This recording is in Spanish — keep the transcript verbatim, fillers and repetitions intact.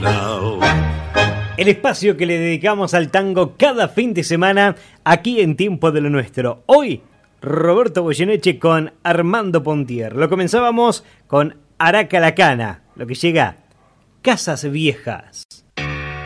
El espacio que le dedicamos al tango cada fin de semana aquí en Tiempo de lo Nuestro. Hoy, Roberto Goyeneche con Armando Pontier. Lo comenzábamos con Araca la Cana, lo que llega Casas Viejas.